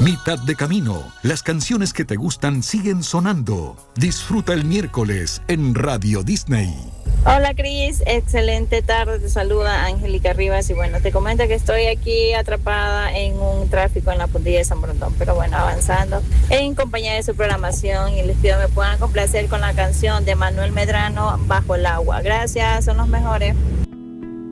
Mitad de camino. Las canciones que te gustan siguen sonando. Disfruta el miércoles en Radio Disney. Hola Cris, excelente tarde, te saluda Angélica Rivas y bueno, te comento que estoy aquí atrapada en un tráfico en la puntilla de San Borondón, pero bueno, avanzando en compañía de su programación y les pido me puedan complacer con la canción de Manuel Medrano, Bajo el agua. Gracias, son los mejores.